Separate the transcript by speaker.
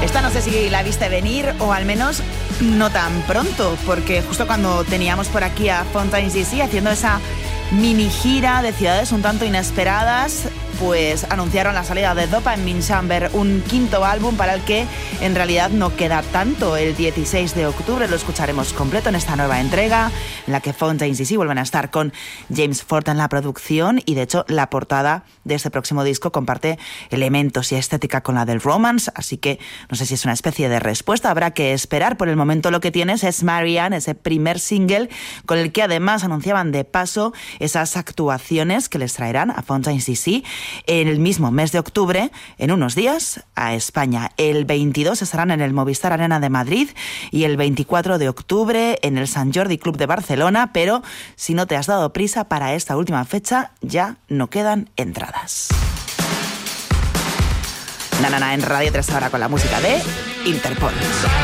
Speaker 1: Esta no sé si la viste venir o al menos no tan pronto, porque justo cuando teníamos por aquí a Fontaine's DC haciendo esa mini gira de ciudades un tanto inesperadas, pues anunciaron la salida de Dopamine Chamber, un quinto álbum para el que en realidad no queda tanto. El 16 de octubre lo escucharemos completo en esta nueva entrega, en la que Fontaine's DC vuelven a estar con James Ford en la producción, y de hecho la portada de este próximo disco comparte elementos y estética con la del Romance, así que no sé si es una especie de respuesta, habrá que esperar. Por el momento lo que tienes es Marianne, ese primer single con el que además anunciaban de paso esas actuaciones que les traerán a Fontaine's DC en el mismo mes de octubre, en unos días, a España. El 22 estarán en el Movistar Arena de Madrid y el 24 de octubre en el Sant Jordi Club de Barcelona, pero si no te has dado prisa para esta última fecha, ya no quedan entradas. En Radio 3 ahora con la música de Interpol.